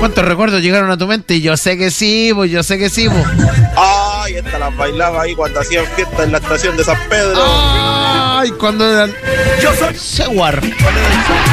¿Cuántos recuerdos llegaron a tu mente? Yo sé que sí, pues yo sé que sí, pues. Ay, esta las bailaba ahí cuando hacían fiesta en la estación de San Pedro. Ay, cuando eran... Yo soy Sewar.